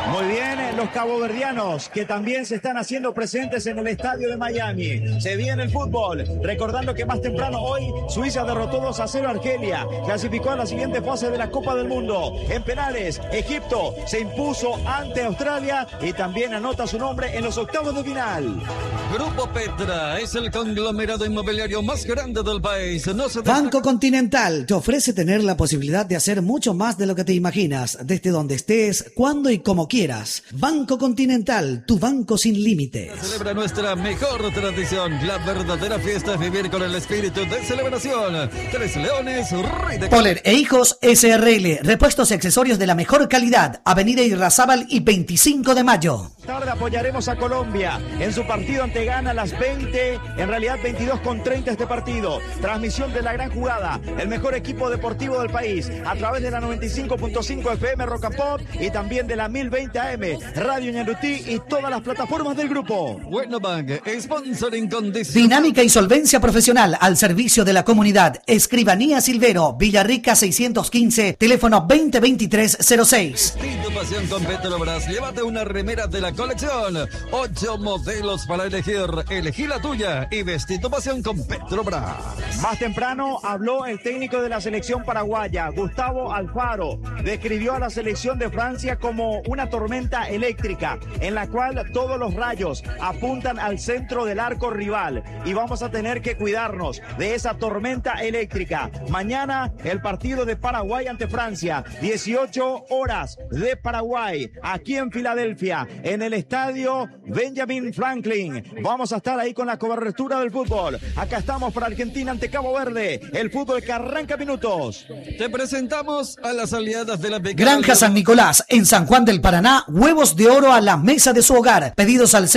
Muy bien, los caboverdianos que también se están haciendo presentes en el estadio de Miami. Se viene el fútbol. Recordando que más temprano hoy Suiza derrotó 2-0 a Argelia. Clasificó a la siguiente fase de la Copa del Mundo. En penales, Egipto se impuso ante Australia y también anota su nombre en los octavos de final. Grupo Petra es el conglomerado inmobiliario más grande del país. Banco Continental te ofrece tener la posibilidad de hacer mucho más de lo que te imaginas, desde donde estés, cuando y como quieras. Banco Continental, tu banco sin límites. Celebra nuestra mejor tradición. La verdadera fiesta es vivir con el espíritu de celebración. Tres Leones, Rey de... Poller e Hijos SRL, repuestos y accesorios de la mejor calidad. Avenida Irrazábal y 25 de mayo. Tarde apoyaremos a Colombia en su partido ante Ghana a las 20, en realidad 22:30 este partido. Transmisión de la gran jugada, el mejor equipo deportivo del país, a través de la 95.5 FM Rock and Pop y también de la 1020 AM, Radio Ñandutí y todas las plataformas del grupo. Bueno Bank, sponsor incondicional. Dinámica y solvencia profesional al servicio de la comunidad. Escribanía Silvero, Villarrica 615, teléfono 2023-06. Tu pasión con Petrobras. Llévate una remera de la colección. 8 modelos para elegir. Elegí la tuya y vestí tu pasión con Petrobras. Más temprano habló el técnico de la selección paraguaya, Gustavo Alfaro. Describió a la selección de Francia como una tormenta eléctrica en la cual todos los rayos apuntan al centro del arco rival y vamos a tener que cuidarnos de esa tormenta eléctrica. Mañana el partido de Paraguay ante Francia, 18 horas de Paraguay, aquí en Filadelfia, en el estadio Benjamin Franklin. Vamos a estar ahí con la cobertura del fútbol. Acá estamos para Argentina ante Cabo Verde, el fútbol que arranca minutos. Te presentamos a las aliadas de la Granja San Nicolás, en San Juan del Paraná, huevos de oro a la mesa de su hogar. Pedidos al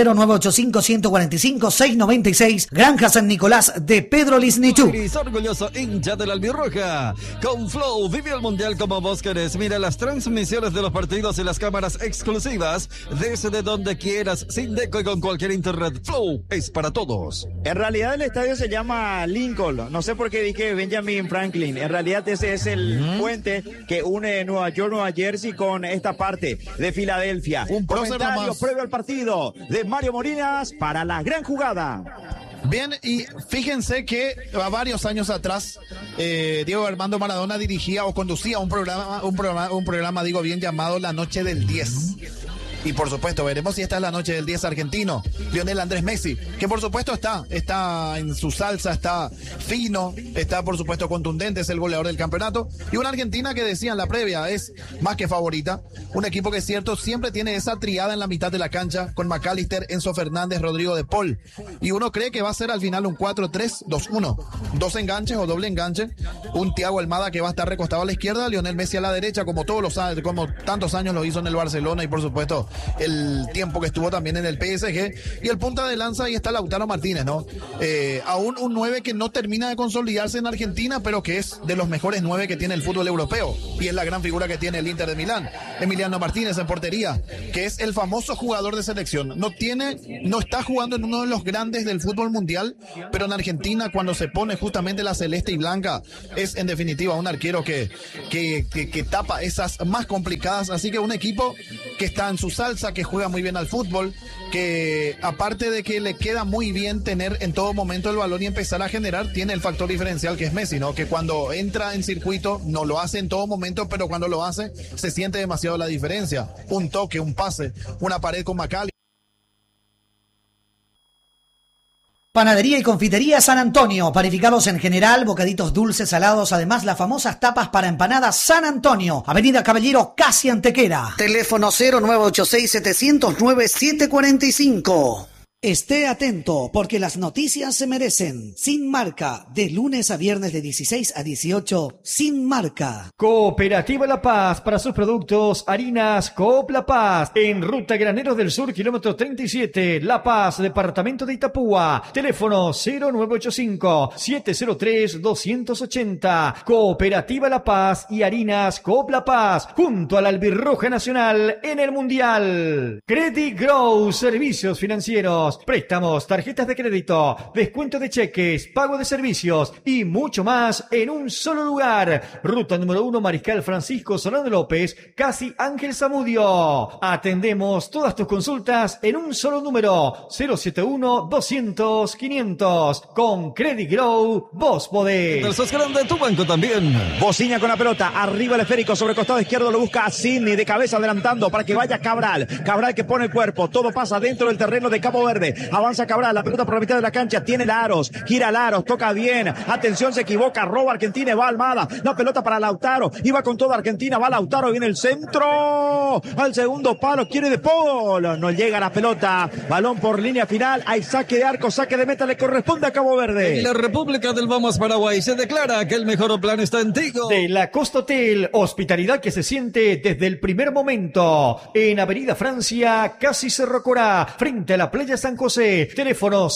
0985-145-696. Granja San Nicolás de Pedro Lisnichú. Orgulloso hincha de la albirroja. Con Flow vive el mundial como vos querés. Mira las transmisiones de los partidos y las cámaras exclusivas desde donde quieras, sin deco y con cualquier internet. Flow es para todos. En realidad el estadio se llama Lincoln. No sé por qué dije Benjamin Franklin. En realidad ese es el puente que une Nueva York, Nueva Jersey con esta parte de Filadelfia. Un comentario previo al partido de Mario Morinas para la gran jugada. Bien, y fíjense que a varios años atrás Diego Armando Maradona dirigía o conducía un programa digo bien, llamado La Noche del 10. Y por supuesto, veremos si esta es la noche del 10 argentino. Lionel Andrés Messi, que por supuesto está en su salsa, está fino, está por supuesto contundente, es el goleador del campeonato. Y una Argentina que decía en la previa es más que favorita. Un equipo que es cierto, siempre tiene esa triada en la mitad de la cancha con McAllister, Enzo Fernández, Rodrigo de Paul. Y uno cree que va a ser al final un 4-3-2-1. 2 enganches o doble enganche. Un Thiago Almada que va a estar recostado a la izquierda, Lionel Messi a la derecha, como tantos años lo hizo en el Barcelona y por supuesto el tiempo que estuvo también en el PSG, y el punta de lanza ahí está Lautaro Martínez, ¿no? Aún un 9 que no termina de consolidarse en Argentina, pero que es de los mejores 9 que tiene el fútbol europeo, y es la gran figura que tiene el Inter de Milán. Emiliano Martínez en portería, que es el famoso jugador de selección. No está jugando en uno de los grandes del fútbol mundial, pero en Argentina cuando se pone justamente la celeste y blanca, es en definitiva un arquero que tapa esas más complicadas, así que un equipo que está en su salsa, que juega muy bien al fútbol, que aparte de que le queda muy bien tener en todo momento el balón y empezar a generar, tiene el factor diferencial que es Messi, ¿no? Que cuando entra en circuito no lo hace en todo momento, pero cuando lo hace se siente demasiado la diferencia. Un toque, un pase, una pared con McAllister. Panadería y confitería San Antonio, panificados en general, bocaditos dulces, salados, además las famosas tapas para empanadas San Antonio, Avenida Caballero, casi Antequera. Teléfono 0986-709-745. Esté atento, porque las noticias se merecen. Sin Marca, de lunes a viernes de 16 a 18, Sin Marca. Cooperativa La Paz, para sus productos, harinas Coop La Paz, en Ruta Graneros del Sur, kilómetro 37, La Paz, departamento de Itapúa. Teléfono 0985-703-280. Cooperativa La Paz y harinas Coop La Paz, junto a la Albirroja Nacional en el Mundial. Credit Grow, servicios financieros. seguros, préstamos, tarjetas de crédito, descuento de cheques, pago de servicios y mucho más en un solo lugar. Ruta número 1, Mariscal Francisco Solano López, casi Ángel Zamudio. Atendemos todas tus consultas en un solo número, 071-200-500. Con Credit Grow, vos podés. El sos grande, tu banco también. Bociña con la pelota, arriba el esférico, sobre el costado izquierdo lo busca a Sidney, de cabeza adelantando para que vaya Cabral. Cabral que pone el cuerpo, todo pasa dentro del terreno de Cabo Verde. Avanza Cabral, la pelota por la mitad de la cancha, tiene Laros, gira Laros, toca bien. Atención, se equivoca, roba Argentina, va Almada. La pelota para Lautaro, iba con toda Argentina, va Lautaro, viene el centro. Al segundo palo, quiere De Paul. No llega la pelota, balón por línea final. Hay saque de arco, saque de meta, le corresponde a Cabo Verde. En la República del Vamos Paraguay se declara que el mejor plan está en Tigo. De la Costa Hotel, hospitalidad que se siente desde el primer momento. En Avenida Francia, casi Cerro Corá, frente a la playa San José. Teléfono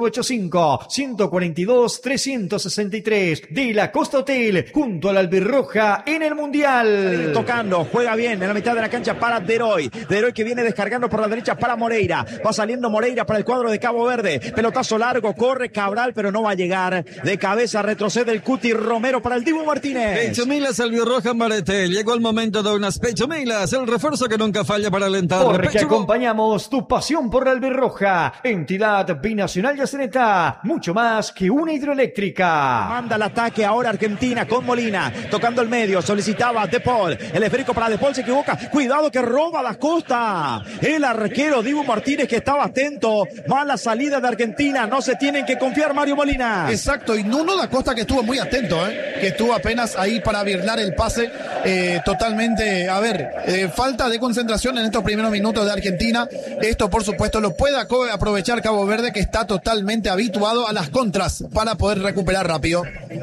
0985-142-363. De la Costa Hotel, junto a la Albirroja en el Mundial. Tocando, juega bien en la mitad de la cancha para Deroy. Deroy que viene descargando por la derecha para Moreira. Va saliendo Moreira para el cuadro de Cabo Verde. Pelotazo largo, corre Cabral, pero no va a llegar. De cabeza retrocede el Cuti Romero para el Dibu Martínez. Pechomilas Albirroja Marete. Llegó el momento de unas Pechomilas, el refuerzo que nunca falla para alentar. Porque acompañamos tu pasión por la Albirroja. Entidad binacional Yaceneta. Mucho más que una hidroeléctrica. Manda el ataque ahora Argentina con Molina. Tocando el medio, solicitaba De Paul. El esférico para De Paul, se equivoca. Cuidado que roba la Costa. El arquero Dibu Martínez que estaba atento. Mala salida de Argentina. No se tienen que confiar, Mario Molina. Exacto, y Nuno da Costa que estuvo muy atento, que estuvo apenas ahí para birlar el pase. Totalmente, falta de concentración en estos primeros minutos de Argentina. Esto, por supuesto, lo puede aprovechar Cabo Verde, que está totalmente habituado a las contras para poder recuperar rápido.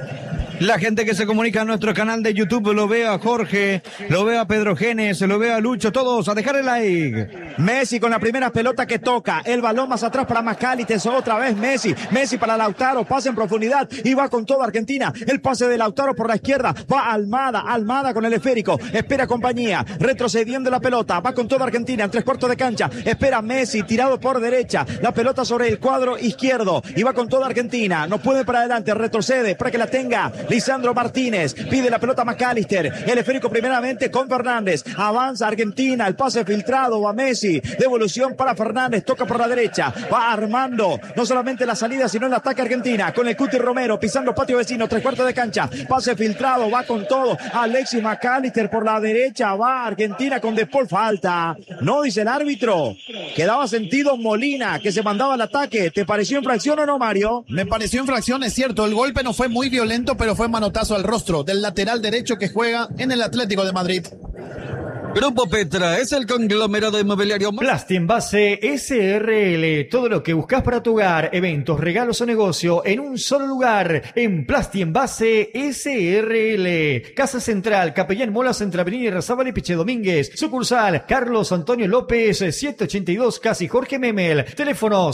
La gente que se comunica a nuestro canal de YouTube, lo veo a Jorge, lo veo a Pedro Genes, lo veo a Lucho, todos a dejar el like. Messi con la primera pelota que toca, el balón más atrás para Macalites, otra vez Messi para Lautaro, pase en profundidad y va con toda Argentina, el pase de Lautaro por la izquierda, va Almada con el esférico, espera compañía, retrocediendo la pelota, va con toda Argentina en 3/4 de cancha, espera Messi, tirado por derecha, la pelota sobre el cuadro izquierdo y va con toda Argentina, no puede para adelante, retrocede para que la tenga Lisandro Martínez, pide la pelota a McAllister, el esférico primeramente con Fernández, avanza Argentina, el pase filtrado, va Messi, devolución para Fernández, toca por la derecha, va armando, no solamente la salida sino el ataque Argentina, con el Cuti Romero, pisando patio vecino, 3/4 de cancha, pase filtrado, va con todo, Alexis McAllister por la derecha, va Argentina con De Paul, falta, no dice el árbitro, quedaba sentido Molina, que se mandaba al ataque, ¿te pareció infracción o no, Mario? Me pareció infracción, es cierto, el golpe no fue muy violento, pero fue manotazo al rostro del lateral derecho que juega en el Atlético de Madrid. Grupo Petra es el conglomerado inmobiliario. Plastienvase SRL, todo lo que buscas para tu hogar, eventos, regalos o negocio en un solo lugar, en Plastienvase SRL. Casa Central, Capellán Molas entre Avenida Irrazábal y Piche Domínguez. Sucursal, Carlos Antonio López, 782, casi Jorge Memel. Teléfono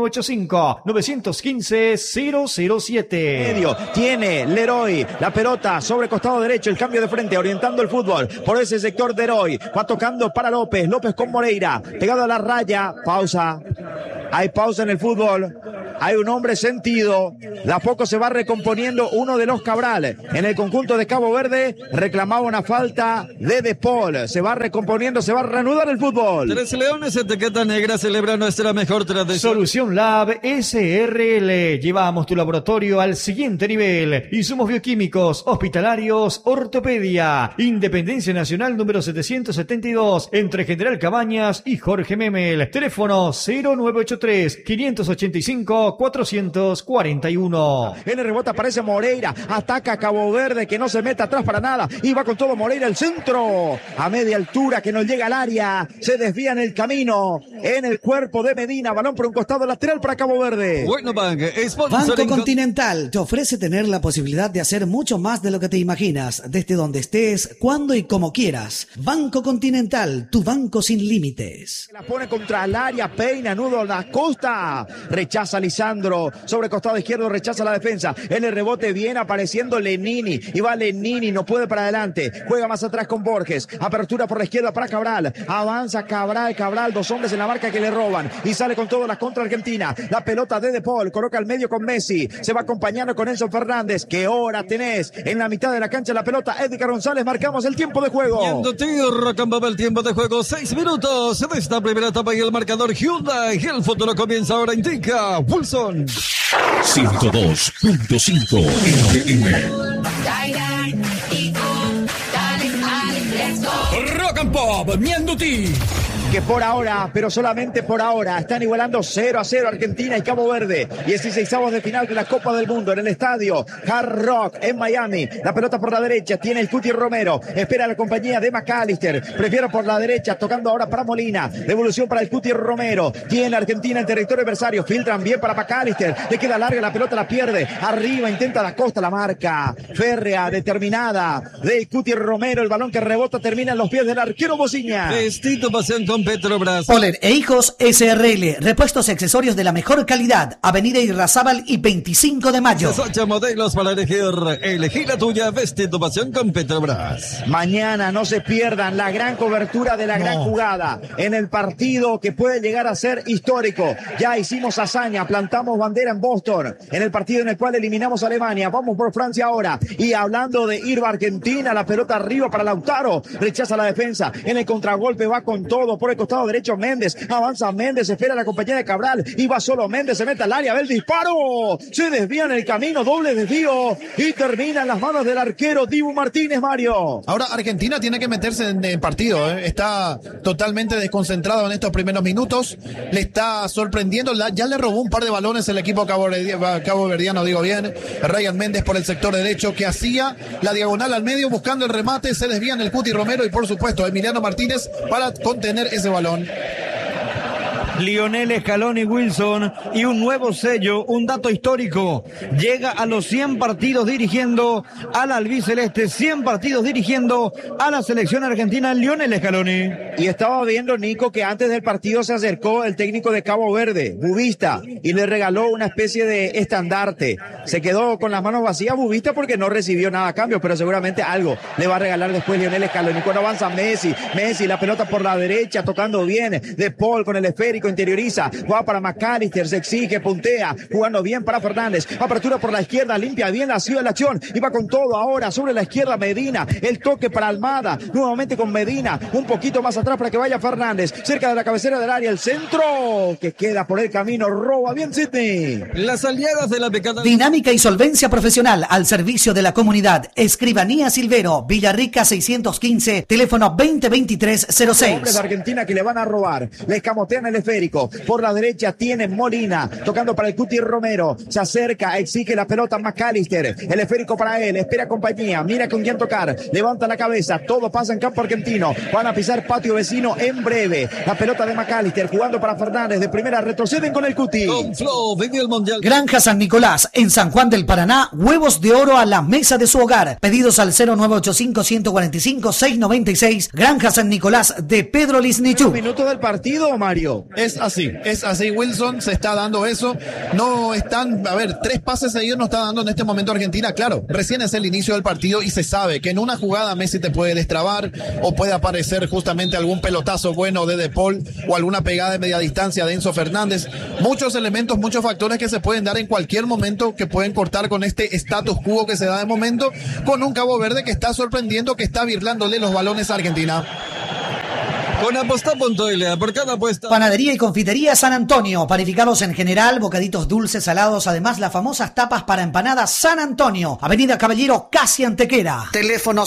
0985-915-007. Medio, tiene Leroy, la pelota sobre costado derecho, el cambio de frente, orientando el fútbol por ese sector de Leroy. Va tocando para López con Moreira, pegado a la raya, pausa, hay pausa en el fútbol, hay un hombre sentido, de a poco se va recomponiendo uno de los Cabral, en el conjunto de Cabo Verde, reclamaba una falta de Paul, se va recomponiendo, se va a reanudar el fútbol. Tres Leones, etiqueta negra, celebra nuestra mejor tradición. Solución Lab SRL, llevamos tu laboratorio al siguiente nivel, insumos bioquímicos, hospitalarios, ortopedia, Independencia Nacional número 772, entre General Cabañas y Jorge Memel. Teléfono 0983-585-441. En el rebote aparece Moreira, ataca a Cabo Verde, que no se mete atrás para nada, y va con todo Moreira el centro, a media altura que no llega al área, se desvía en el camino, en el cuerpo de Medina, balón por un costado lateral para Cabo Verde. Bueno, Banco Continental te ofrece tener la posibilidad de hacer mucho más de lo que te imaginas, desde donde estés, cuando y como quieras. Banco Continental, tu banco sin límites. La pone contra el área, peina, nudo, la Da Costa. Rechaza Lisandro. Sobre costado izquierdo rechaza la defensa. En el rebote viene apareciendo Lenini. Y va Lenini, no puede para adelante. Juega más atrás con Borges. Apertura por la izquierda para Cabral. Avanza Cabral. Dos hombres en la marca que le roban. Y sale con todo la contra Argentina. La pelota de Paul. Coloca al medio con Messi. Se va acompañando con Enzo Fernández. ¿Qué hora tenés? En la mitad de la cancha la pelota. Edgar González. Marcamos el tiempo de juego. Viendo tierra, cambaba el tiempo de juego. 6 minutos de esta primera etapa y el marcador Hyundai. Y el futuro comienza ahora. Indica Wilson. 102.5 FM. Rock and Pop, Mianduti. Que por ahora, pero solamente por ahora, están igualando 0-0 Argentina y Cabo Verde. 16avos de final de la Copa del Mundo en el estadio Hard Rock en Miami. La pelota por la derecha, tiene el Cuti Romero. Espera la compañía de McAllister. Prefiero por la derecha, tocando ahora para Molina. Devolución para el Cuti Romero. Tiene Argentina en territorio adversario. Filtran bien para McAllister. Le queda larga la pelota, la pierde. Arriba intenta Da Costa, la marca férrea, determinada del Cuti Romero. El balón que rebota termina en los pies del arquero Bociña. Vestido pasión con Petrobras. Poler e Hijos SRL, repuestos y accesorios de la mejor calidad. Avenida Irrazábal y 25 de mayo. 18 modelos para elegir. Elegí la tuya, vestido pasión con Petrobras. Mañana no se pierdan la gran cobertura de la gran jugada en el partido que puede llegar a ser histórico. Ya hicimos hazaña, plantamos bandera en Boston, en el partido en el cual eliminamos a Alemania. Vamos por Francia ahora. Y hablando de ir a Argentina, la pelota arriba para Lautaro. Rechaza la defensa. En el contragolpe va con todo. Por el costado derecho Méndez, avanza Méndez, espera la compañía de Cabral y va solo Méndez, se mete al área, ve el disparo, se desvía en el camino, doble desvío y termina en las manos del arquero Dibu Martínez. Mario. Ahora Argentina tiene que meterse en el partido, está totalmente desconcentrado en estos primeros minutos, le está sorprendiendo, ya le robó un par de balones el equipo caboverdiano, Ryan Méndez por el sector derecho que hacía la diagonal al medio buscando el remate, se desvía en el Cuti Romero y por supuesto Emiliano Martínez para contener ese balón. Lionel Scaloni Wilson y un nuevo sello, un dato histórico. Llega a los 100 partidos dirigiendo al albiceleste, 100 partidos dirigiendo a la selección argentina, Lionel Scaloni. Y estaba viendo, Nico, que antes del partido se acercó el técnico de Cabo Verde, Bubista, y le regaló una especie de estandarte. Se quedó con las manos vacías Bubista porque no recibió nada a cambio, pero seguramente algo le va a regalar después Lionel Scaloni. Cuando avanza Messi, la pelota por la derecha, tocando bien, De Paul con el esférico, interioriza, va para McAllister, se exige, puntea, jugando bien para Fernández, apertura por la izquierda, limpia bien la ciudad de la acción, y va con todo ahora, sobre la izquierda Medina, el toque para Almada, nuevamente con Medina, un poquito más atrás para que vaya Fernández, cerca de la cabecera del área, el centro, que queda por el camino, roba bien Sidney. Las aliadas de la becada. Dinámica y solvencia profesional al servicio de la comunidad. Escribanía Silvero, Villarrica 615, teléfono 2023-06. Hombres de Argentina que le van a robar, le escamotean el esférico, por la derecha tiene Molina, tocando para el Cuti Romero, se acerca, exige la pelota McAllister, el esférico para él, espera compañía, mira con quién tocar, levanta la cabeza, todo pasa en campo argentino, van a pisar patio vecino en breve, la pelota de McAllister jugando para Fernández, de primera retroceden con el Cuti. Con Flow, vive el Mundial. Granja San Nicolás, en San Juan del Paraná, huevos de oro a la mesa de su hogar, pedidos al 0985-145-696, Granja San Nicolás de Pedro Lisnichuk. Minuto del partido, Mario. Es así, Wilson, se está dando eso, no están, 3 pases seguidos no está dando en este momento Argentina, claro, recién es el inicio del partido y se sabe que en una jugada Messi te puede destrabar o puede aparecer justamente algún pelotazo bueno de Paul o alguna pegada de media distancia de Enzo Fernández, muchos elementos, muchos factores que se pueden dar en cualquier momento que pueden cortar con este status quo que se da de momento, con un Cabo Verde que está sorprendiendo, que está birlándole los balones a Argentina. Con aposta.l, por cada apuesta. Panadería y confitería San Antonio, panificados en general, bocaditos dulces, salados, además las famosas tapas para empanadas San Antonio, Avenida Caballero, casi Antequera. Teléfono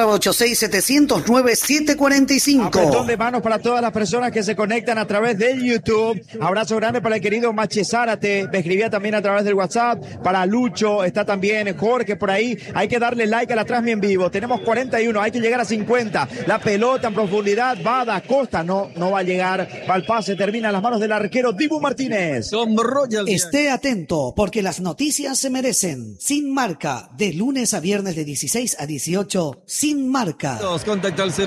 0986-709-745. Apretón de manos para todas las personas que se conectan a través del YouTube. Abrazo grande para el querido Mache Zárate, me escribía también a través del WhatsApp, para Lucho, está también Jorge por ahí, hay que darle like a la transmisión en vivo, tenemos 41, hay que llegar a 50, la pelota en profundidad, Bada, Acosta no va a llegar. Va al pase, termina en las manos del arquero Dibu Martínez. Esté atento porque las noticias se merecen. Sin Marca, de lunes a viernes de 16 a 18, Sin Marca. Contacta al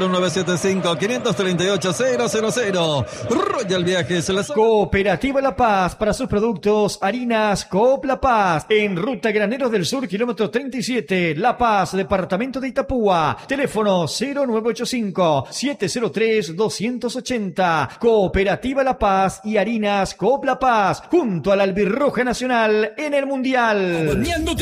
0975-538-000. Royal Viajes. Cooperativa La Paz, para sus productos, harinas Coop La Paz, en Ruta Graneros del Sur, kilómetro 37, La Paz, departamento de Itapúa. Teléfono 0985-703-280. Cooperativa La Paz y harinas Coop La Paz, junto a la Albirroja Nacional en el Mundial.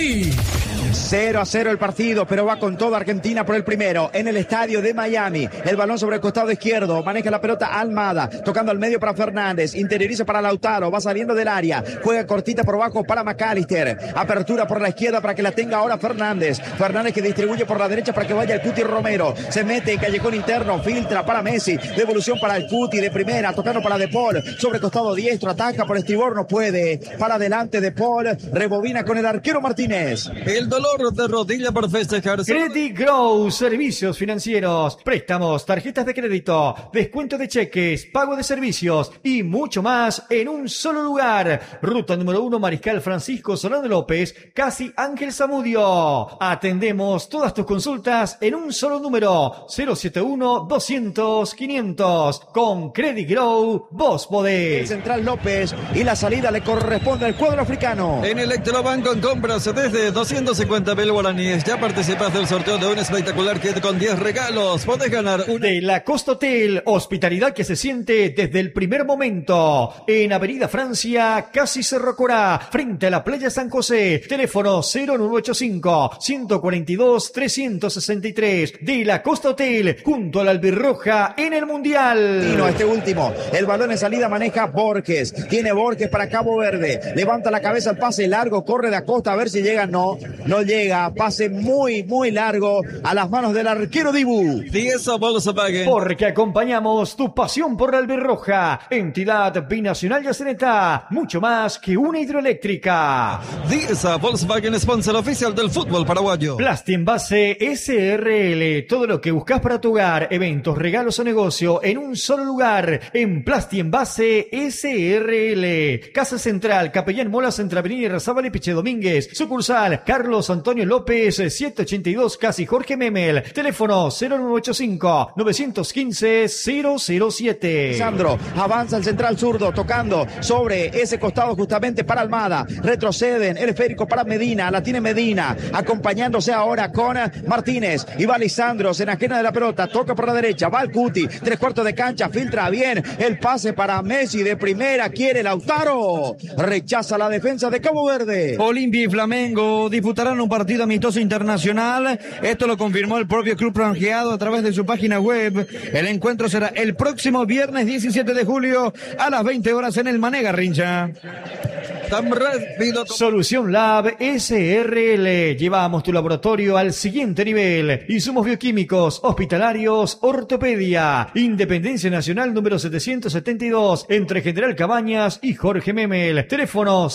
0-0 el partido, pero va con toda Argentina por el primero en el estadio de Miami. El balón sobre el costado izquierdo, maneja la pelota Almada, tocando al medio para Fernández, interioriza para Lautaro, va saliendo del área, juega cortita por abajo para McAllister, apertura por la izquierda para que la tenga ahora Fernández que distribuye por la derecha para que vaya el Cuti Romero, se mete en callejón interno, filtra para Messi, devolución para el Cuti de primera, tocando para De Paul, sobre costado diestro, ataca por estribor, no puede, para adelante De Paul, rebobina con el arquero Martínez. El dolor de rodilla por festejar. Credit Grow, servicios financieros, préstamos, tarjetas de crédito, descuento de cheques, pago de servicios y mucho más en un solo lugar. Ruta número 1, Mariscal Francisco Solano López, casi Ángel Zamudio. Atendemos todas tus consultas en un solo número, 071-200-500. Con Credit Grow, vos podés. El central López y la salida le corresponde al cuadro africano. En Electrobanco en compras desde 250.000 guaraníes. Ya participas del sorteo de un espectacular kit con 10 regalos. Podés ganar de La Costa Hotel, hospitalidad que se siente desde el primer momento. En Avenida Francia, casi Cerro Corá, frente a la playa San José. Teléfono 0985-142-363. De La Costa Hotel, junto a la Albirroja en el Mundial. Y no, este último. El balón en salida maneja Borges. Tiene Borges para Cabo Verde. Levanta la cabeza al pase largo. Corre de Acosta a ver si llega. No llega. Pase muy largo a las manos del arquero Dibu. Porque acompañamos tu pasión por la Albirroja. Entidad binacional Yaceneta. Mucho más que una hidroeléctrica. Diesa Volkswagen, sponsor oficial del fútbol paraguayo. Plastienvase SRL. Todo lo que buscas para tu hogar, eventos, regalos o negocio en un solo lugar. En Plastienvase SRL. Casa Central, Capellán Molas, entre Avenida Irarrázaval y Piche Domínguez. Sucursal Carlos Antonio López, 782, casi Jorge Memel. Teléfono 0985-915-007. Sandro avanza el central zurdo, tocando sobre ese costado justamente para Almada. Retroceden, el esférico para Medina, la tiene Medina, acompañándose ahora con Martínez. Y va Lisandro, se enajena de la pelota, toca por la derecha, va el Cuti, 3/4 de cancha, filtra bien el pase para Messi de primera, quiere Lautaro, rechaza la defensa de Cabo Verde. Olimpia y Flamengo disputarán un partido amistoso internacional. Esto lo confirmó el propio club franjeado a través de su página web. El encuentro será el próximo viernes 17 de julio a las 20 horas en el Mané Garrincha. Tan rápido. Solución Lab SRL. Llevamos tu laboratorio al siguiente nivel. Insumos bioquímicos, hospitalarios, ortopedia. Independencia Nacional número 772, entre General Cabañas y Jorge Memel. Teléfono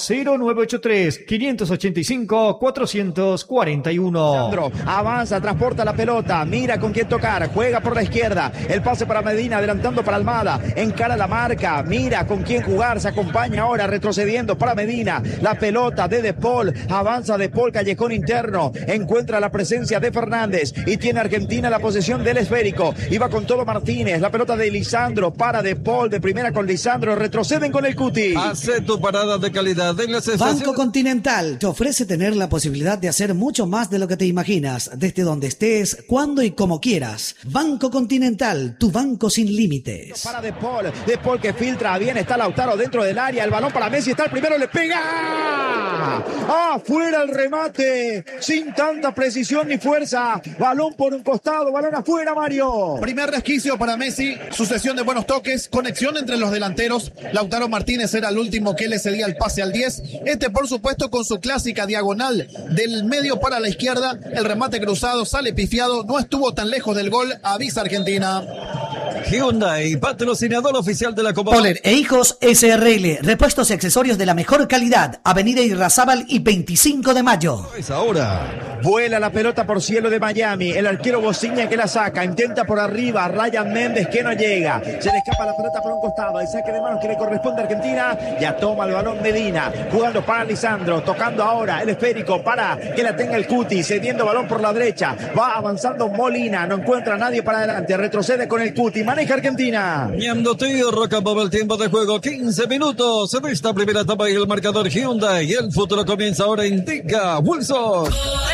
0983-585-441. Sandro avanza, transporta la pelota, mira con quién tocar, juega por la izquierda. El pase para Medina, adelantando para Almada. Encara la marca, mira con quién jugar, se acompaña ahora, retrocediendo para Medina, la pelota de Paul, avanza De Paul, callejón interno, encuentra la presencia de Fernández y tiene Argentina la posesión del esférico, y va con todo Martínez, la pelota de Lisandro, para De Paul, de primera con Lisandro, retroceden con el Cuti. Hace tu parada de calidad en las estaciones. Banco Continental te ofrece tener la posibilidad de hacer mucho más de lo que te imaginas, desde donde estés, cuando y como quieras. Banco Continental, tu banco sin límites. Para De Paul que filtra bien, está Lautaro dentro del área, el balón para Messi, está el primero, le pega afuera el remate, sin tanta precisión ni fuerza, balón por un costado, balón afuera, Mario. Primer resquicio para Messi, sucesión de buenos toques, conexión entre los delanteros. Lautaro Martínez era el último que le cedía el pase al 10, por supuesto con su clásica diagonal del medio para la izquierda, el remate cruzado sale pifiado, no estuvo tan lejos del gol, avisa Argentina. Hyundai, patrocinador oficial de la Copa. Poller e Hijos SRL, repuestos y accesorios de la mejor calidad. Avenida Irrazábal y 25 de mayo. Es ahora. Vuela la pelota por cielo de Miami. El arquero Bociña que la saca. Intenta por arriba. Ryan Méndez que no llega. Se le escapa la pelota por un costado. El saque de manos que le corresponde a Argentina. Ya toma el balón Medina. Jugando para Lisandro. Tocando ahora el esférico para que la tenga el Cuti. Cediendo balón por la derecha. Va avanzando Molina. No encuentra a nadie para adelante. Retrocede con el Cuti. Maneja Argentina. Ñamdotío, Rocambop, el tiempo de juego. 15 minutos. En esta primera etapa y el marcador Hyundai. Y el futuro comienza ahora. Indica Wilson.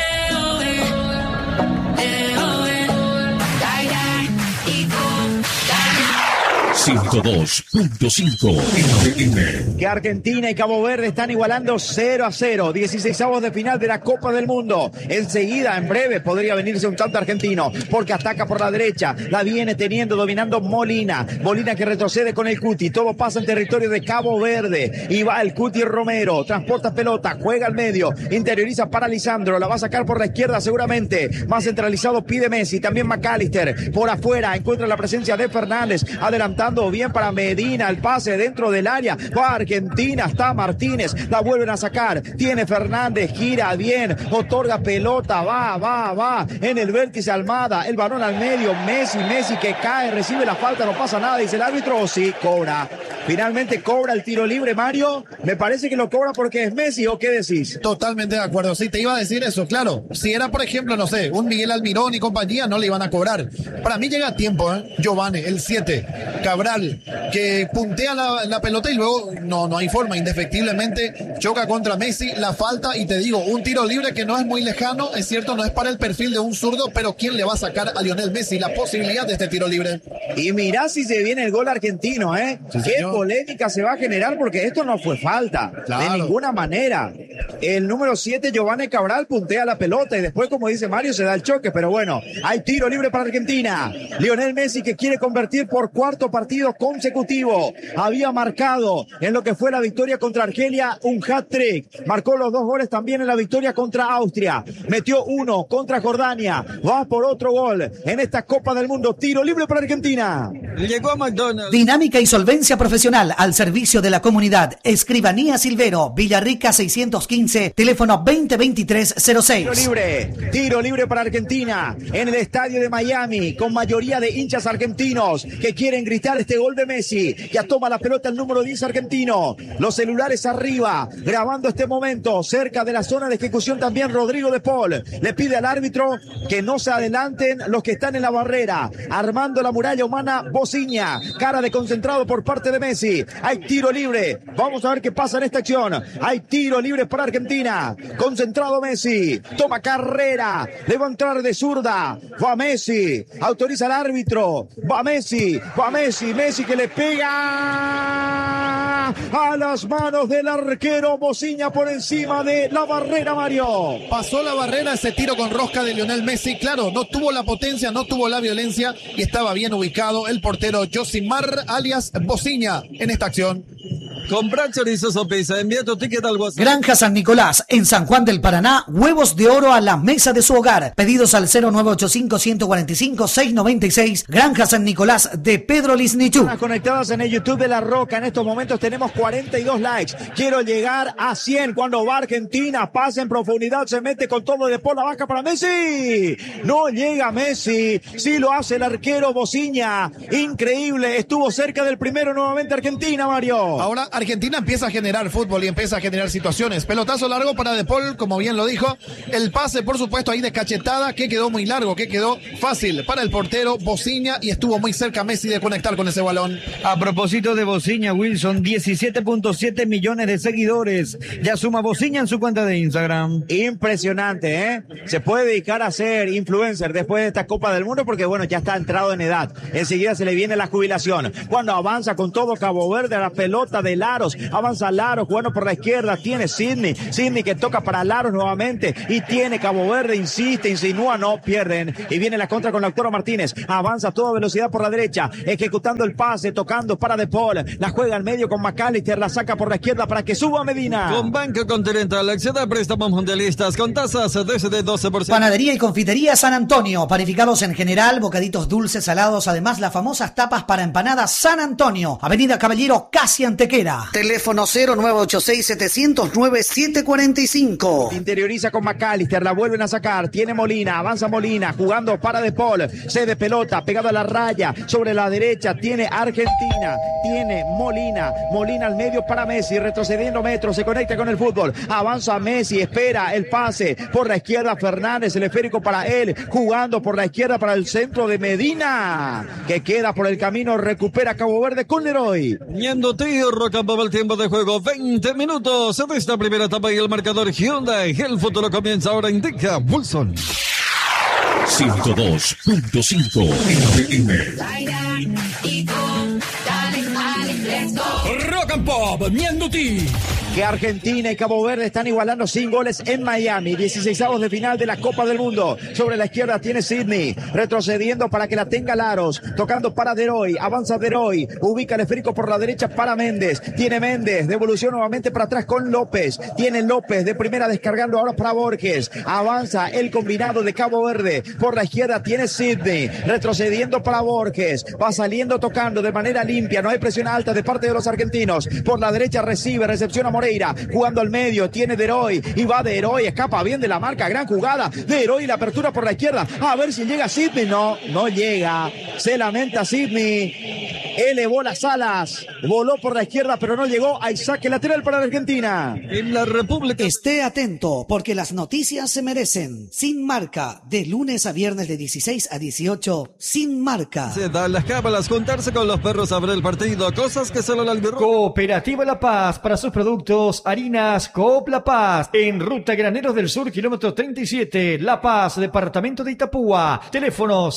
102.5 FM. Que Argentina y Cabo Verde están igualando 0-0. 16avos de final de la Copa del Mundo. Enseguida, en breve, podría venirse un tanto argentino, porque ataca por la derecha. La viene teniendo, dominando Molina. Molina que retrocede con el Cuti. Todo pasa en territorio de Cabo Verde. Y va el Cuti Romero. Transporta pelota, juega al medio. Interioriza para Lisandro. La va a sacar por la izquierda seguramente. Más centralizado pide Messi. También McAllister. Por afuera encuentra la presencia de Fernández. Adelantando bien para Medina, el pase dentro del área, va Argentina, está Martínez, la vuelven a sacar, tiene Fernández, gira bien, otorga pelota, va, en el vértice Almada, el balón al medio, Messi que cae, recibe la falta, no pasa nada, dice el árbitro, sí, cobra, finalmente cobra el tiro libre, Mario, me parece que lo cobra porque es Messi, ¿o qué decís? Totalmente de acuerdo, sí, te iba a decir eso, claro, si era por ejemplo, no sé, un Miguel Almirón y compañía, no le iban a cobrar, para mí llega a tiempo, Giovanni, el 7, Cabral, que puntea la pelota y luego no hay forma, indefectiblemente choca contra Messi, la falta, y te digo, un tiro libre que no es muy lejano, es cierto, no es para el perfil de un zurdo, pero ¿quién le va a sacar a Lionel Messi la posibilidad de este tiro libre? Y mirá si se viene el gol argentino, Sí, qué señor. polémica se va a generar, porque esto no fue falta, Claro. de ninguna manera. El número 7, Giovanni Cabral, puntea la pelota y después, como dice Mario, se da el choque, pero bueno, hay tiro libre para Argentina. Lionel Messi que quiere convertir por cuarto partido consecutivo. Había marcado en lo que fue la victoria contra Argelia un hat-trick. Marcó los 2 goles también en la victoria contra Austria. Metió 1 contra Jordania. Va por otro gol en esta Copa del Mundo. Tiro libre para Argentina. Llegó a McDonald's. Dinámica y solvencia profesional al servicio de la comunidad. Escribanía Silvero, Villarrica 615, teléfono 2023-06. Tiro libre para Argentina en el estadio de Miami, con mayoría de hinchas argentinos que quieren gritar este gol de Messi. Ya toma la pelota el número 10 argentino. Los celulares arriba, grabando este momento, cerca de la zona de ejecución también Rodrigo de Paul. Le pide al árbitro que no se adelanten los que están en la barrera. Armando la muralla humana, Bociña. Cara de concentrado por parte de Messi. Hay tiro libre. Vamos a ver qué pasa en esta acción. Hay tiro libre para Argentina. Concentrado Messi. Toma carrera. Le va a entrar de zurda. Va Messi. Autoriza al árbitro. Va Messi. Messi que le pega a las manos del arquero Bociña por encima de la barrera, Mario. Pasó la barrera ese tiro con rosca de Lionel Messi, claro, no tuvo la potencia, no tuvo la violencia y estaba bien ubicado el portero Josimar alias Bociña en esta acción. Comprar chorizos o pizza, envía tu ticket al WhatsApp. Granja San Nicolás, en San Juan del Paraná, huevos de oro a la mesa de su hogar. Pedidos al 0985-145-696. Granja San Nicolás de Pedro Lisnichú. Conectadas en el YouTube de La Roca. En estos momentos tenemos 42 likes. Quiero llegar a 100 cuando va Argentina. Pasa en profundidad, se mete con todo de por la vaca para Messi. No llega Messi. Sí lo hace el arquero Bociña. Increíble. Estuvo cerca del primero nuevamente Argentina, Mario. Ahora Argentina empieza a generar fútbol y empieza a generar situaciones. Pelotazo largo para De Paul, como bien lo dijo. El pase, por supuesto, ahí de cachetada, que quedó muy largo, que quedó fácil para el portero Bociña y estuvo muy cerca Messi de conectar con ese balón. A propósito de Bociña, Wilson, 17.7 millones de seguidores. Ya suma Bociña en su cuenta de Instagram. Impresionante, Se puede dedicar a ser influencer después de esta Copa del Mundo porque, bueno, ya está entrado en edad. Enseguida se le viene la jubilación. Cuando avanza con todo Cabo Verde a la pelota del Laros, jugando por la izquierda, tiene Sidney que toca para Laros nuevamente, y tiene Cabo Verde, insiste, insinúa, no, pierden, y viene la contra con Lautaro Martínez, avanza a toda velocidad por la derecha, ejecutando el pase, tocando para De Paul, la juega al medio con McAllister, la saca por la izquierda para que suba Medina. Con Banco Continental, accede a préstamos mundialistas con tasas desde 12%. Panadería y confitería San Antonio, panificados en general, bocaditos dulces, salados, además las famosas tapas para empanadas San Antonio, Avenida Caballero, casi Antequera. Teléfono 0986-709-745. Interioriza con McAllister, la vuelven a sacar, tiene Molina, avanza Molina, jugando para De Paul, cede pelota, pegado a la raya, sobre la derecha, tiene Argentina, tiene Molina al medio para Messi, retrocediendo metros, se conecta con el fútbol, avanza Messi, espera el pase, por la izquierda Fernández, el esférico para él, jugando por la izquierda para el centro de Medina, que queda por el camino, recupera Cabo Verde con Leroy. Ñandoti, Rocambaba, el tiempo de juego, 20 minutos de esta primera etapa y el marcador Hyundai, el futuro comienza ahora, indica Wilson. 102.5 FM. Rock and Pop, Ñandoti. Que Argentina y Cabo Verde están igualando sin goles en Miami, 16avos de final de la Copa del Mundo. Sobre la izquierda tiene Sidney, retrocediendo para que la tenga Laros, tocando para Deroy, avanza Deroy, ubica el esférico por la derecha para Méndez, tiene Méndez, devolución nuevamente para atrás con López, tiene López de primera descargando ahora para Borges, avanza el combinado de Cabo Verde, por la izquierda tiene Sidney, retrocediendo para Borges, va saliendo tocando de manera limpia, no hay presión alta de parte de los argentinos, por la derecha recibe, recepciona Moreira, jugando al medio, tiene Deroy, y va Deroy, escapa bien de la marca, gran jugada, Deroy, la apertura por la izquierda, a ver si llega Sidney, no llega, se lamenta Sidney, elevó las alas, voló por la izquierda, pero no llegó, hay saque lateral para la Argentina. En la República. Esté atento, porque las noticias se merecen. Sin Marca, de lunes a viernes de 16 a 18, Sin Marca. Se dan las cábalas, juntarse con los perros a ver el partido, cosas que solo el albirroja. Cooperativa La Paz, para sus productos, harinas Coop La Paz, en Ruta Graneros del Sur, kilómetro 37, La Paz, departamento de Itapúa, teléfono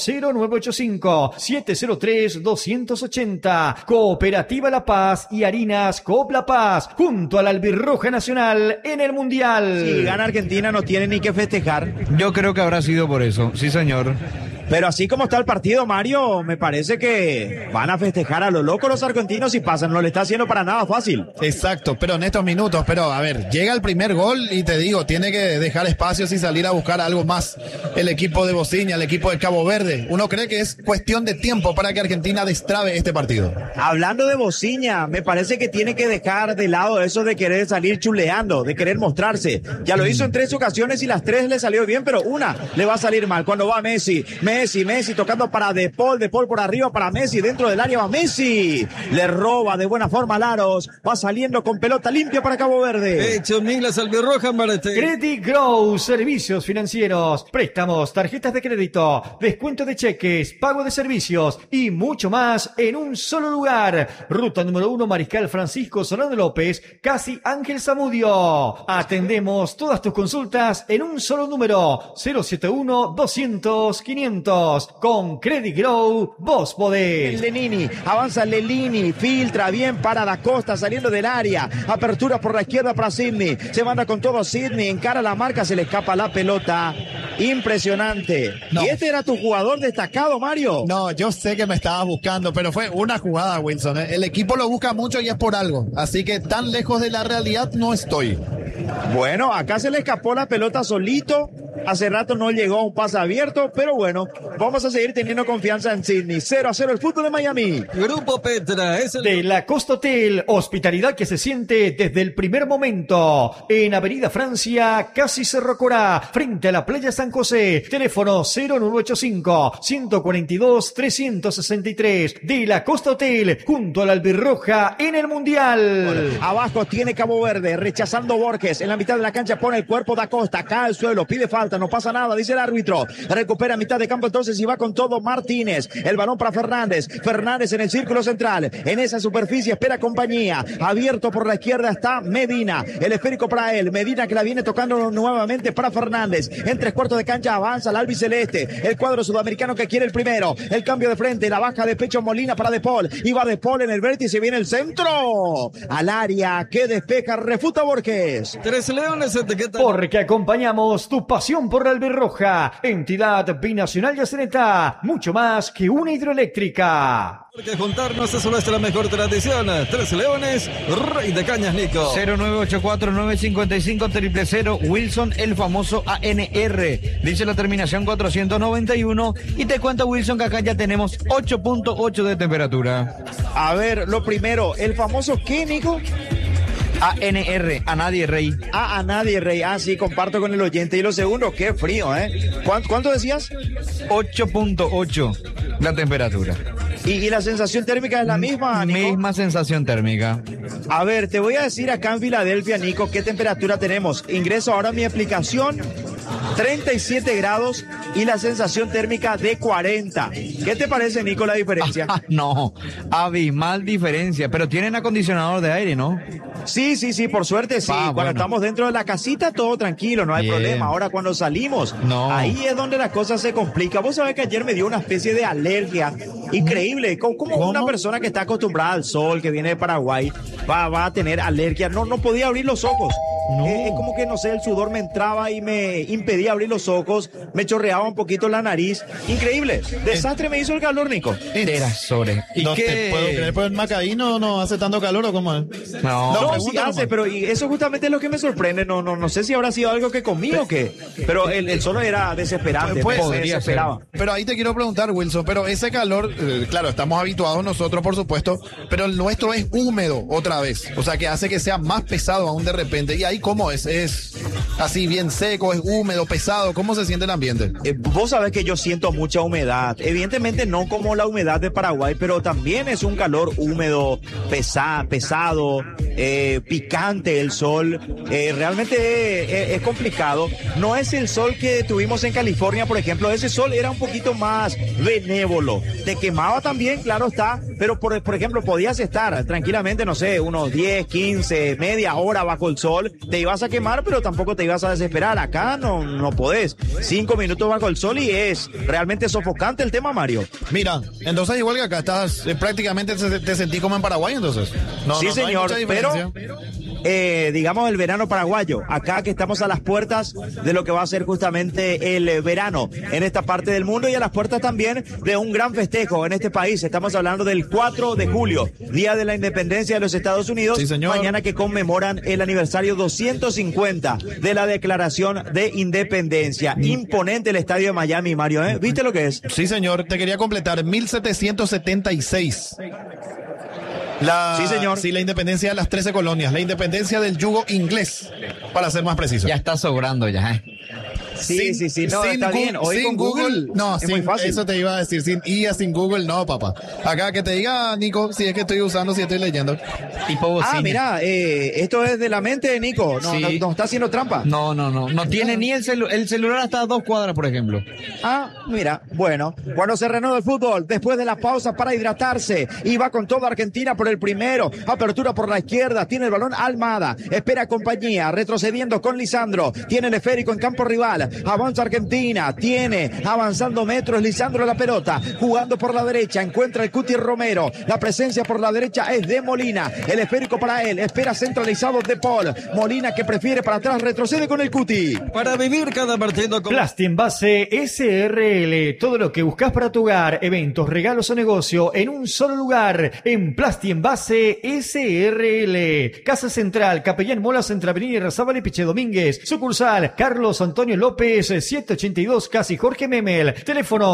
0985-703-280. Cooperativa La Paz y harinas Coop La Paz, junto a la Albirroja Nacional en el Mundial. Si gana Argentina no tiene ni que festejar. Yo creo que habrá sido por eso, sí señor. Pero así como está el partido, Mario, me parece que van a festejar a lo loco los argentinos y pasan, no le está haciendo para nada fácil. Exacto, pero en estos minutos, pero a ver, llega el primer gol y te digo, tiene que dejar espacios y salir a buscar algo más el equipo de Bociña, el equipo de Cabo Verde. Uno cree que es cuestión de tiempo para que Argentina destrabe este partido. Hablando de Bociña, me parece que tiene que dejar de lado eso de querer salir chuleando, de querer mostrarse. Ya lo hizo en 3 ocasiones y las 3 le salió bien, pero una le va a salir mal. Cuando va Messi tocando para De Paul por arriba para Messi, dentro del área va Messi, le roba de buena forma a Laros, va saliendo con pelota limpia para Cabo Verde. Hecho Milas Albirroja, Marete. Credit Grow, servicios financieros, préstamos, tarjetas de crédito, descuento de cheques, pago de servicios y mucho más en un solo lugar. Ruta número 1, Mariscal Francisco Solano López, casi Ángel Zamudio. Atendemos todas tus consultas en un solo número, 071-200-500. Con Credit Grow, vos podés. Lenini, avanza Lelini, filtra bien para Da Costa saliendo del área, apertura por la izquierda para Sidney, se manda con todo Sidney, encara la marca, se le escapa la pelota, impresionante. No. ¿Y este era tu jugador destacado, Mario? No, yo sé que me estabas buscando, pero fue una jugada, Wilson. El equipo lo busca mucho y es por algo, así que tan lejos de la realidad no estoy. Bueno, acá se le escapó la pelota solito, hace rato no llegó a un pase abierto, pero bueno, vamos a seguir teniendo confianza en Sidney. 0-0 el fútbol de Miami. Grupo Petra es el de La Costa Hotel, hospitalidad que se siente desde el primer momento. En Avenida Francia, casi Cerro Corá, frente a la playa San José. Teléfono 0985-142-363. De La Costa Hotel, junto a la Albirroja en el Mundial. Abajo tiene Cabo Verde, rechazando Borges. En la mitad de la cancha pone el cuerpo Da Costa, cae al suelo, pide falta. falta, no pasa nada, dice el árbitro. Recupera a mitad de campo entonces y va con todo Martínez. El balón para Fernández. Fernández en el círculo central. En esa superficie espera compañía. Abierto por la izquierda está Medina. El esférico para él. Medina que la viene tocando nuevamente para Fernández. En 3/4 de cancha avanza el albiceleste. El cuadro sudamericano que quiere el primero. El cambio de frente, la baja de pecho Molina para De Paul. Y va De Paul en el vértice, viene el centro. Al área que despeja, refuta Borges. Tres Leones etiqueta. Porque acompañamos tu pasión por la albirroja. Entidad binacional Yaceneta. Mucho más que una hidroeléctrica. Porque juntarnos es nuestra mejor tradición. Tres Leones, Rey de Cañas, Nico. 0984-955-000, Wilson, el famoso ANR. Dice la terminación 491. Y te cuento, Wilson, que acá ya tenemos 8.8 de temperatura. A ver, lo primero, el famoso ¿qué, Nico? ANR, a nadie, Rey. A nadie, Rey. Ah, sí, comparto con el oyente. Y lo segundo, qué frío, ¿eh? ¿Cuánto decías? 8.8 la temperatura. ¿Y la sensación térmica es la misma, Nico? Misma sensación térmica. A ver, te voy a decir acá en Filadelfia, Nico, qué temperatura tenemos. Ingreso ahora a mi aplicación. 37 grados y la sensación térmica de 40. ¿Qué te parece, Nico, la diferencia? No, abismal diferencia, pero tienen acondicionador de aire, ¿no? Sí, por suerte sí. Cuando bueno. estamos dentro de la casita, todo tranquilo, no hay problema. Ahora cuando salimos, ahí es donde la cosa se complica. Vos sabés que ayer me dio una especie de alergia increíble. ¿Cómo? Una persona que está acostumbrada al sol, que viene de Paraguay, va a tener alergia. No podía abrir los ojos. No. Es como que, no sé, el sudor me entraba y me impedía abrir los ojos, me chorreaba un poquito la nariz. Increíble. Desastre me hizo el calor, Nico. ¿Y no qué? te puedo creer, pues en Macaí no hace tanto calor, ¿o cómo es? No, sí hace, pero y eso justamente es lo que me sorprende. No sé si habrá sido algo que comí o qué, pero el sol era desesperante. Podría me desesperaba. ser. Pero ahí te quiero preguntar, Wilson, pero ese calor, claro, estamos habituados nosotros, por supuesto, pero el nuestro es húmedo otra vez, o sea, que hace que sea más pesado aún de repente. ¿Y ahí cómo es? ¿Es así bien seco, es húmedo, pesado? ¿Cómo se siente el ambiente? Vos sabés que yo siento mucha humedad. Evidentemente no como la humedad de Paraguay, pero también es un calor húmedo, pesado, picante el sol. Realmente es complicado. No es el sol que tuvimos en California, por ejemplo. Ese sol era un poquito más benévolo. Te quemaba también, claro está, pero por ejemplo podías estar tranquilamente, no sé, unos 10, 15, media hora bajo el sol. Te ibas a quemar, pero tampoco te ibas a desesperar. Acá no podés. 5 minutos bajo el sol y es realmente sofocante el tema, Mario. Mira, entonces igual que acá estás, prácticamente te sentí como en Paraguay, entonces. Sí, señor, pero digamos el verano paraguayo, acá que estamos a las puertas de lo que va a ser justamente el verano en esta parte del mundo y a las puertas también de un gran festejo en este país. Estamos hablando del 4 de julio, Día de la Independencia de los Estados Unidos. Sí, señor. Mañana que conmemoran el aniversario 250 de la Declaración de Independencia. Imponente el estadio de Miami, Mario, ¿eh? ¿Viste lo que es? Sí, señor, te quería completar, 1776. Sí, señor. Sí, la independencia de las 13 colonias, la independencia del yugo inglés, para ser más preciso. Ya está sobrando ya, Sí, no, está bien. Hoy con Google no, es muy fácil. Eso te iba a decir, sin IA, sin Google, no, papá. Acá que te diga, Nico, si es que estoy usando, si estoy leyendo. Tipo bocina. Mira, esto es de la mente, Nico. No está haciendo trampa. No tiene ni el celular hasta 2 cuadras, por ejemplo. Mira, bueno, cuando se reanuda el fútbol, después de la pausa para hidratarse, y va con toda Argentina por el primero, apertura por la izquierda, tiene el balón Almada, espera compañía, retrocediendo con Lisandro, tiene el esférico en campo rival, avanza Argentina, tiene avanzando metros Lisandro la pelota, jugando por la derecha, encuentra el Cuti Romero, la presencia por la derecha es de Molina, el esférico para él, espera centralizado de Paul, Molina que prefiere para atrás, retrocede con el Cuti. Para vivir cada partido con Plasti Envase SRL, todo lo que buscas para tu hogar, eventos, regalos o negocio en un solo lugar, en Plasti Envase SRL, Casa Central, Capellán Molas, entre Avenida Irarrázaval y Piche Domínguez, sucursal Carlos Antonio López 782, casi Jorge Memel, teléfono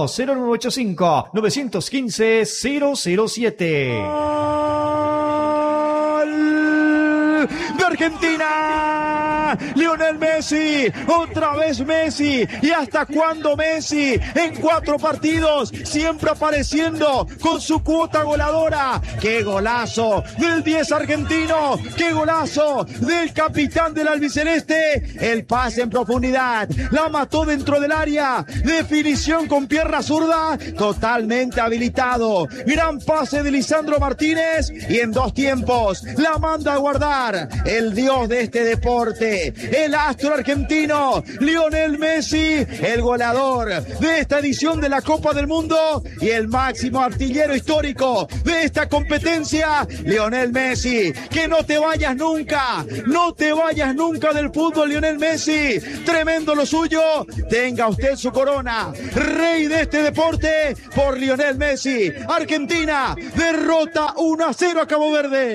0985-915-007. De Argentina. Argentina. Lionel Messi, otra vez Messi. ¿Y hasta cuándo Messi? En 4 partidos, siempre apareciendo con su cuota goleadora. ¡Qué golazo del 10 argentino! ¡Qué golazo del capitán del albiceleste! El pase en profundidad, la mató dentro del área. Definición con pierna zurda, totalmente habilitado. Gran pase de Lisandro Martínez y en 2 tiempos la manda a guardar el dios de este deporte, el astro argentino, Lionel Messi, el goleador de esta edición de la Copa del Mundo y el máximo artillero histórico de esta competencia, Lionel Messi. Que no te vayas nunca, no te vayas nunca del fútbol, Lionel Messi. Tremendo lo suyo, tenga usted su corona, rey de este deporte por Lionel Messi. Argentina derrota 1-0 a Cabo Verde.